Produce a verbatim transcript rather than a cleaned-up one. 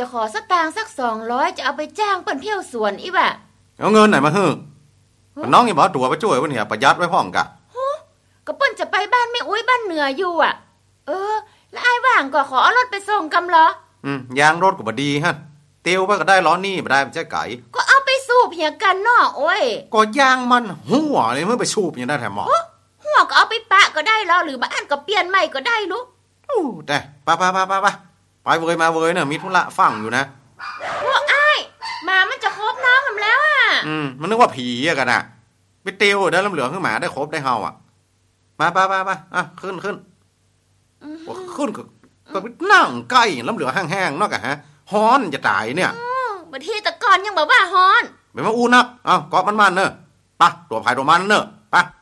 จะขอสตางค์สักสองร้อยจะเอาไปจ้างเปิ้นเที่ยวสวนอีบ่ะเอาเงินไหนมาฮึน้องอย่าบอกตัวไปช่วยวันนี้ประหยัดไว้พ่องกะก็เปิ้นจะไปบ้านแม่อุ้ยบ้านเหนืออยู่อ่ะเออแล้วไอ้ว่างก็ขอเอารถไปส่งกำเหรออืมยางรถก็บ่ดีฮะเตียวไปก็ได้ล้อนี่บ่ได้มันจะไก่ก็เอาไปสูบเหี่ยกันเนาะโอ้ยก็ยางมันหัวเลยเมื่อไปสูบยังได้แถมหมอหัวก็เอาไปปะก็ได้แล้วหรือบ้านก็เปลี่ยนใหม่ก็ได้ลูกอู้แต่ไปไปไปไปไปไปเวยมาเวยเนี่ยมีธุระฟังอยู่นะพวกไอ้มามันจะครบน้องทำแล้วอ่ะอืมมันนึกว่าผีอะกันอะไปเตียวได้ลำเหลืองขึ้นหมาได้ครบได้เฮาอ่ะมาไปไปไปอ่ะขึ้นขึ้นขึ้นก็ก็นั่งใกล้ลำเหลืองแห้งๆนอกอะฮะฮ้อนจะตายเนี่ยบางทีตะกอนยังบอกว่าฮ้อนไม่มาอู้นักอ้าวเกาะมันๆเนอะปะตัวภายตัวมันเนอะปะ